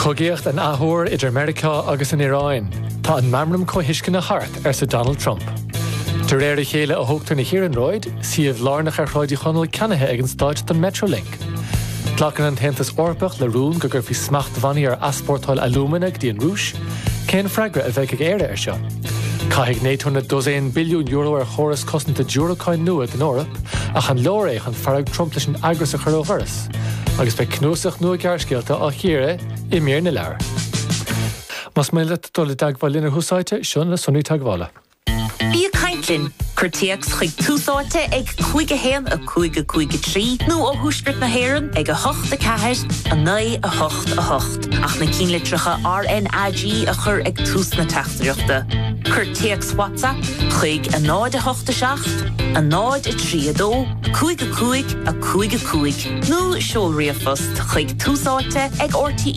Cogéocht an áthóir idir America agus an Iráin. Tá an mamram cohiiscin na hart sa Donald Trump. De réir a chéile a thugtar na hÉireann Roid, siomh lárnach ar chráidí chonal cenathe ag an stáit den Metrolink. Tlacan an tentas orpach le rún go gur bhí smacht bhaní ar aspórtáil alúmanach díon rúis, cén freigra a bheith ag éire ar seo. Caithfidh €912 billiún ar chóras cosanta dúracáin nua den Eorp, ach an leoréich an farag Trump leis an agras a chur ó thuras. Agus be cnúsach nua gearcéalta á chéire I mér na leabhar. Mas méile dul dagháil inar húsáite sin na sunnaí taghála. Bí Caintlin, chuirtíocht chuig túsáte ag 5 a 5 nó ó thuaisceart na hÉireann ag a 8 a 9 a 8. Ach na cínlitricha RNAG a chur ag tús na teachtareachta. Chuirtíocht WhatsApp chuig a 9 a 8 a 9 a 3 a 2 a 5 nó seolriafust chuig túsáte ag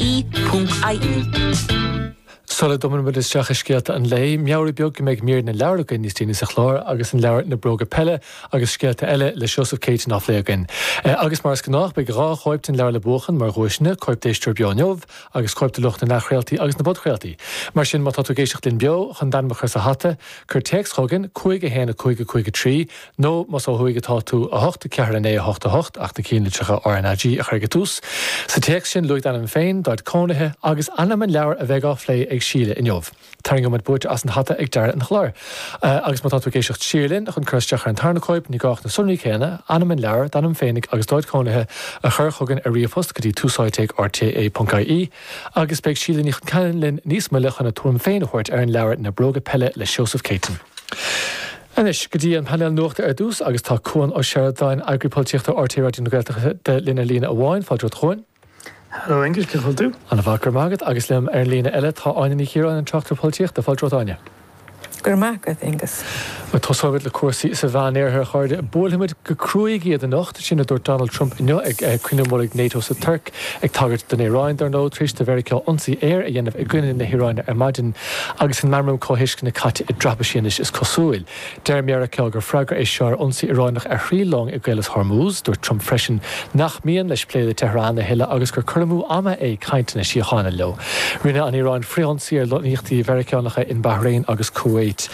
rte.ie. Sola domin bud is teach scéalta an lei, meabhraí beag go méid mír na leabhargain níos tíine sa chlár agus an leabhar na bróga pelle agus scéalta eile le Joseph Caton á phléagain. Agus mar scanách be rá choipt an leabhar le bóchan mar roisne, coip d'éistir beáneomh agus coip de lucht na nachréaltaí agus na bodchréaltaí. Mar sin má tá géisteach linn beo chun danmachar sa hata, chur teex chogan 5 a 5 nó mas ó thuige tá tú a 8 ceathar a 9 a 8 ach na cínlitricha RNAG a chuige tús. Sa teex sin luigh an féin dáid cónathe agus anam an leabhar a bheith á phlé ag síle in jobh. Taring mit buite as an hata ag deir an chláir. Agus má táú géisiocht sílinn chun chuisteach an tarnacóip ní gach na sunnaí chéine, anam an leabhar, danam féinnig agus dóid cónathe a chur chugan a riomhpost go dtí túsáid ag rte.ie agus beag sílinn chun ceann linn níos muile chun na túm féin chuirt ar an leabhar na bróga pelle le Joseph Caton. Anis, go dtí an panel nuachta ar dús agus tá cuan ó seadáin agripoltíochta RT Radio na Gaeltachta de lína lína amháin fáilte chuin. Hello, English, can do. An bhachar mágad agus lim ar lína eile tá aine chéráin an teachtar poltíocht a fáilte aine. Gur mágad Angus. Tosáid le cuasaí sa bhean ar chuirde bólamid go cruaigí a nacht sin dúir Donald Trump inne ag cuinemólaigh NATO sa Turk ag tagart den Iráin ar nó tríiste bhar ceall ionsaí air a dhéanamh ag gcuine na Iráin ar maidin agus an marmam cóhiiscin na caite I drapa sínis is cosúil. Deir mear ceall gur freigar é seoir ionsaí Iránach ar thrílong i gcuilas Hormuz dúir Trump freisin nach mííon leis pléad Teherán na heile agus gur chuirmú ama é caiinte na síochána leo. Rinne an Iráin fríonsaí ar níochtaí bhar ceannacha in Bahrain agus Kuwait.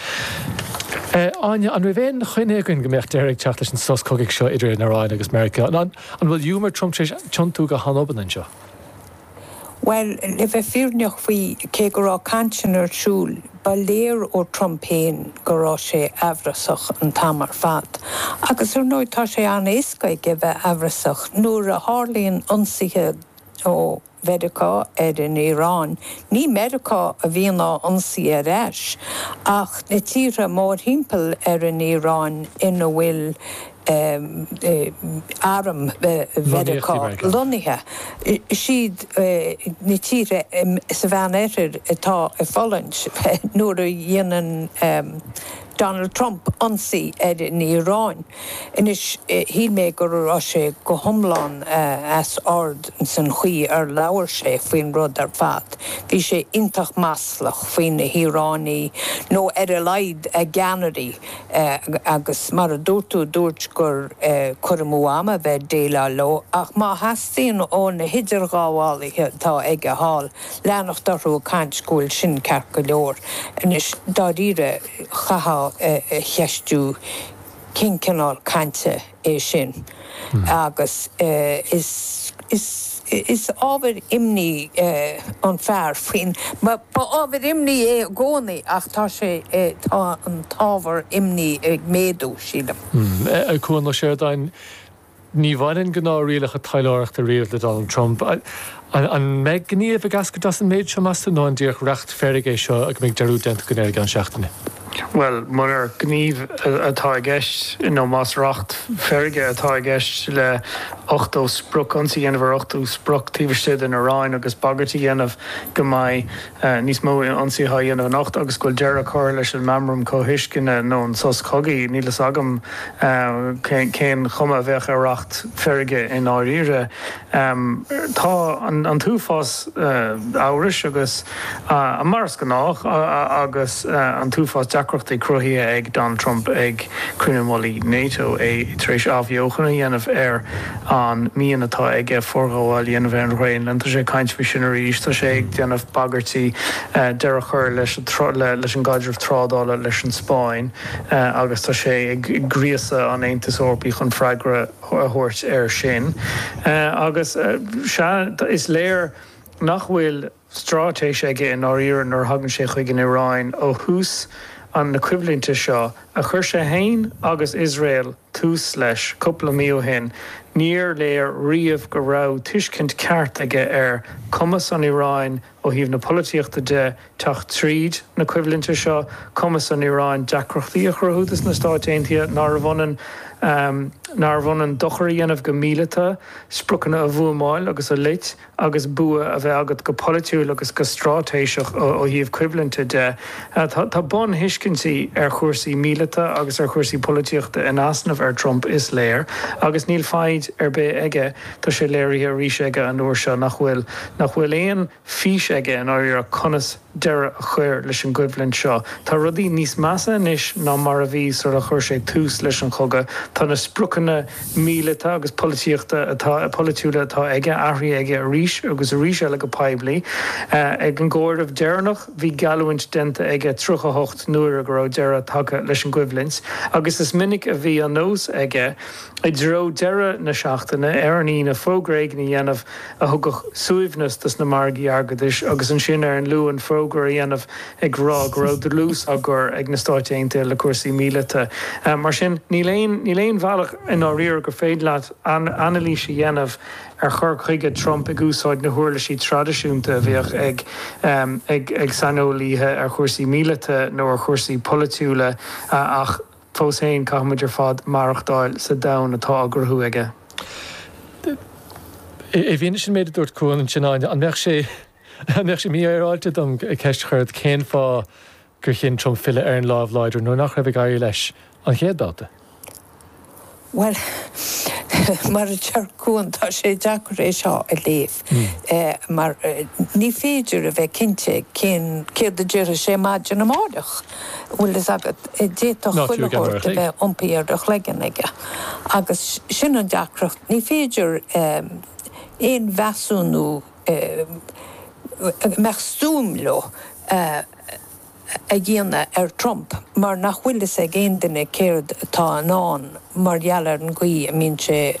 Anya, an bhéin chuine gon gomecht Derek teach leis an sos cogic seo idir na Iráin agus America. An bhfuil humor Trump tú go hanoban an seo? Well, if a fearneach fhí cé go rá cantin ar siúl, ba léir ó Trumpéin go rá sé ahrasach an tamar fad. Agus ar nóid tá sé an éascaig go bheith ahrasach nuair a hálíonn ionsaithe ó Medica in Iran. Ní Medica a bhíon á ionsaí ar ais, ach na tíre mór himpel in Iran ina bhfuil aram Medica lonithe. Siad na tíre sa bhean éitir atá a fallint nuair a dhéanaan Donald Trump ionsaí in Iran. Inis hí mé gur rá sé go thomláin as ard san chuí ar leabhar sé faoin rud ar fad. Bhí sé intach maslach faoin na Iránaí nó ar a leid a gceannarí agus mar a dúirtú dúirt gur chuirmú ama bheith déile lo ach má hastíon ó na hidir gáhálaithe tá ag a hall leanach darú caint scúil sin ceart go leor. Inis dáíre chaá cheistú cincinál cainte é sin. Agus is ábhar imní an fearr faoin, ba ábhar imní é gcónaí ach tá sé tá an tábhar imní ag méadú sílam. Cuan ó séardáin ní bhainn gná rialach a taileoireacht a riamh le Donald Trump. An meid gníomh a gas go das an méid seo measta nó an díoch reacht ferrig é seo ag méid dearú dent go néir gan seachtainna. Well, mar gníomh atá gceist nó más racht ferige atá gceist le 8 spruc ansaí dhéanamh 8 spruc tíbhaiste in Iráin agus bagartí dhéanamh go mbeidh níos mó ansaí dhéanamh nacht agus goil dearach chuir leis an mamram cóhiiscine nó an sos cogaí nílas agam cén chuma bheith a racht ferige in áiríre. Tá an túfás áiris agus an mars gnách agus an túfás dacrochtaí cruthaí ag Donald Trump ag crunamolaí NATO tréis ábheochanna dhéanamh an míon atá ag forgáil dhéanamh an réin, an tá sé caint fi sin ríéis tá sé ag déanamh bagartí deire chur leis an gaidirh trádála leis an Spáin agus tá sé ag gríosa an Aontas Eorpaí chun freigra thuirt sin. Agus is léir nach bhfuil strátéis aige in áíar nar hagann sé chuig in Iráin ó thús an equivalente seo a chur sé hain agus Israel tús leis coppla mío hin níor léir riamh go rá tuiscint ceart aige cumas an Iráin ó híomh na políochta de teach tríd na equivalente seo cumas an Iráin deacrochtaí a chruthúdas na Stáit Aontaithe nar bhanan dochairí dhéanamh go míleata sprucanna a bhuamáil agus a lit agus bua a bheith agat go politiúil agus go strátéiseach ó híomh equivalente de. Tá bon hiiscinntaí chuirsaí míleata agus chuirsaí políochta in asnamh Trump is léir, agus níl fáid be aige tá sé léirí a ríis aige an uair seo nach bhfuil éon fís aige an áir a conas deire a chuir leis an goibhlinn seo. Tá rudaí níos measa inis ná mar a bhí a chuir sé tús leis an chogad, tá na sprucanna míleata agus políochta politiúla atá aige aithrí aige a ríis agus a ríis eile go paibli. Ag an ggóirdh dearnach bhí galúint denta aige 38 nuair a go raibh deire take leis an goibhlins, agus is minic a bhí an nós aige I dro deire na seachtainna an ína fógréig na dhéanamh a thugach suaimhnas tas na margaí agadis agus an sin an luúan fógur a dhéanamh ag rá go raibh de lús agur ag na Stáit Aontaithe le cuasaí míleata. Mar sin ní léon bhealach in áíar gur féad leat analíse dhéanamh chur chuige Trump ag úsáid na thuirlaí tradiisiúnta bhíoh ag sanolíthe chuasaí míleata nó chuasaí politiúla ach fós féin caiimiidir fad marachtáil sa dam atá agurthú aige. I bhíine sin méidir dúirt cúin an sinnáin an meach sé mí áilte dom ceist chuird cén fá gur chin Trump fille an lámh leidir nó nach raibh gaiir leis an chéaddáta. Well, mar a tear cúin tá sé deacair é seo a léamh. Mar ní féidir a bheith cinnte céad a deireadh sé maidir na máideach. Bhfuil is agad déta chuileoir a bheith iompaíar do chlegan aige. Agus sin an deacracht, ní féidir éon bheasúnú meach stúmló a dhéana Trump, mar nach bhfuil is ag éon duine céad tá anán mar dhealar an gaí a mín sé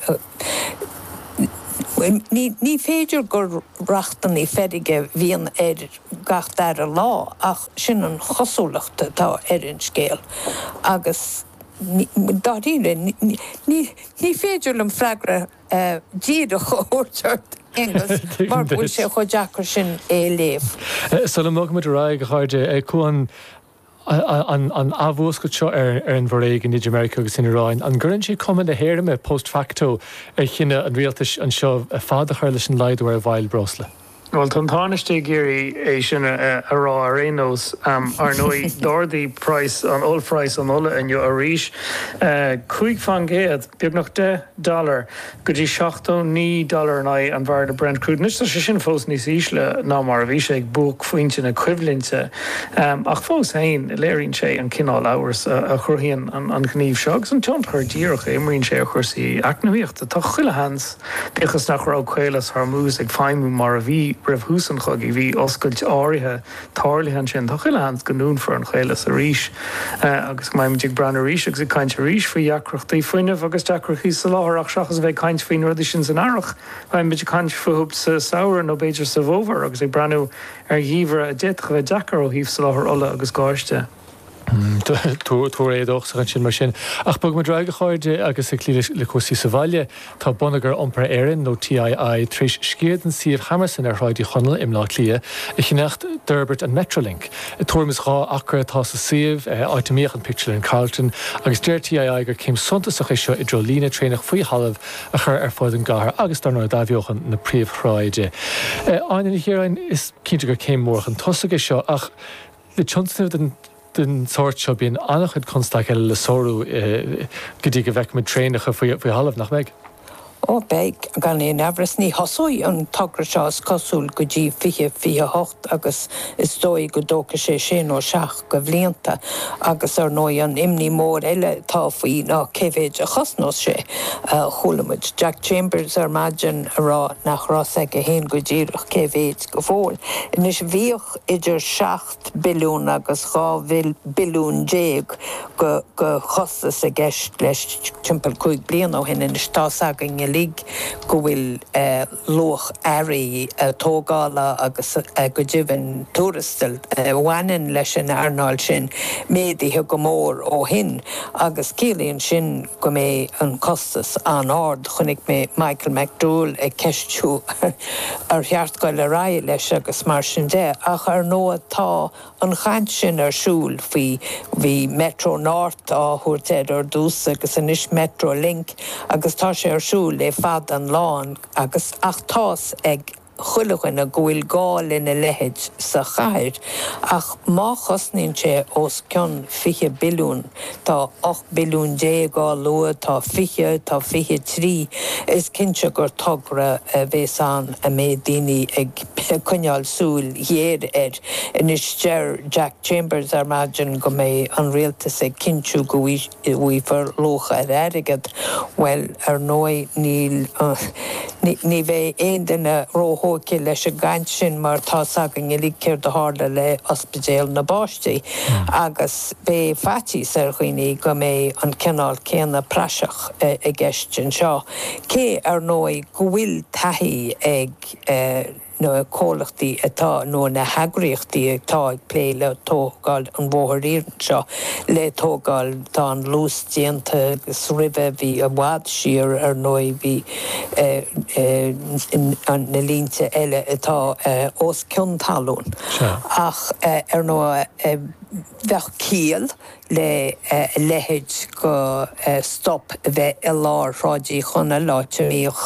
ní féidir gur rachtan í ferige bhíon gacht ar a lá ach sin an chosúlachta tá an scéal agus dáíre ní féidir an freigra díad a chóirteart Engus, mar bhfuil sé chu deacair sin léamh. So le mógad ra go cháide cuan an abhúscail seo ar an bhréig in America agus in Iráin, an gcurann sí cuman a héirime post facto chinine an rialtas an seo a fád a chuir leis an leidú ar bhail brosla. Well, tan tánaiste géirí é sin a rá a rénos ar nói dádaí price an oil price an ola in a ríis chuig fan géad beag nach $10 go dtí $7 na an bhar de Brent crude. Nus sé sin fós níos ísle ná mar a bhí sé ag buc faointe na equivalente ach fós hain léiríonn sé an cinál áhars a churthaíonn an gníomh seo agus an teont chuir díoch éimríonn sé a chuirsaí acnaíochta tá chuile hans bíchas nach rá chuilas th mús ag feimú mar a bhí bribh húsan chug I bhí oscailt áirithe táirlaithe sin tá chuile hans go nún for an chéilas a ríis agus maiimiigh brenn a ríis agus i caiint a ríis faoi deacrochtaí faoineh agus deacrochaí sa láthach seachas bheith caiint faoin ruí sin san airach maiimiid caiint fuhub sa saoir nó beidir sa bhómhar agus ag brenn ar dhíomhar a dit go bheith deacar ó híomh sa láthar ola agus gáiste. Túair éadach an sin mar sin. Ach bug mar draige cháide agus le cuasaí sa bhaile tá bunagar iompar éireann nó TII tríos scéadan Steve Hammerson ar ráidí chonal im lá clia I chineacht Durbert an Metrolink. Tuairmas rá achar atá sa siomh áitimíoch an picture in Carlton agus déir TII gur céim suntasach é seo I dro lína trénach faoi halamh a chur ar fáid an gcathair agus darnar dábheochan na príomhráide. Áin chéaráin is cinnte gur céim mór an tosaigh seo ach le tionsnamh den sort seo bíon annach chud constaach eile le sorú go dtí go bheith med trénacha faoi halamh nach meid. ó beig gan é nefras ní hasóí an tagra seás cosúil go dtí fiche hocht agus is dói go dócha sé sin ó seach go bhblianta agus ar nó an imní mór eile tá faoí ná céhéid a chasnós sé chulamid. Jack Chambers ar maidin rá nach rás ag a héin go ddíirech céhéid go fóil. Inis bhíoch idir 7 bilún agus 2 bilún déag go chostas a gceist leis timpil 5 bliain ó hin inis tá sagan lig go bhfuil loch airí tógála agus go dibhann túrastal bhhaineann leis an airnáil sin médaithe go mór ó hin agus cílíonn sin go mé an costas an ard chunig mé Michael McDowell ag ceistú ar cheartgáil a rá leis agus mar sin de ach ar nó tá an chaint sin arsúl bhí Metro North á thuirtead ar dús agus inis Metro Link agus tá sé arsúl le fad an lán agus ach tás ag chuilechan a gohfuil gáil ina lehéid sa chair ach má chosníonn sé os ceann 20 bilún tá 8 bilún déagá lua tá 20 tá 23 is cinse gur togra bhés an a mé daoine ag coineáil súil dhéir inis deir Jack Chambers ar maidin go mé an rialtas ag cinseú go bhífar locha ar airigad well ar nói ní bheith aon duine róthóci leis a gcaint sin mar tá sagan i lí céir de hála le ospidéal na báistí agus bé fatís ar chuoine go mé an ceanál céanna praseach i gceistin seo. Cé ar nói go bhfuil taithí ag nó cólachtaí atá nó na heagraíochtaí atá ag plé le tógáil an bmhóthíoinn seo le tógáil tá an lús déanta agus ribhe bhí a bhd siar ar nó bhí na línte eile atá os cion talún ach ar nó bheith cíal le lehéid go stop bheith i lár ráidí chuna láite míoch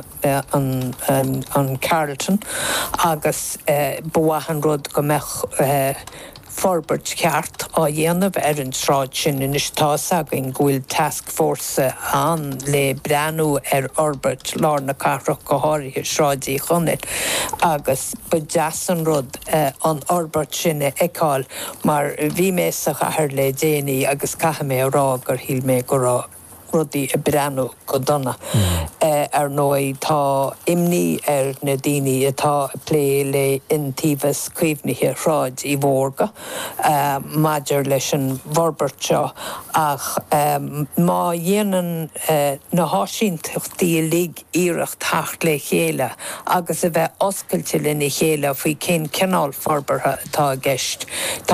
an Carleton agus buhahan rud go mbeadh forbert ceart á dhéanamh ar an sráid sin inis tá sagan gúil task force an le breanú ar orbert lár na carach go háirithe sráidí chunit agus bu deasan rud an orbert sinne eáil mar bhí mé sa chathair le déanaí agus caithe mé rá gur híl mé go rá rudí a breanú go donna ar nói tá imní ar na daoine atá plé le intíbhas cuimhnithe ráid i bhórga maidir leis an bhorbert seo ach má dhéanaan na háisíntaachtaí lig iirecht thart le chéile agus a bheith oscailte lena chéile faoi cén ceanál forbartha atá gceist.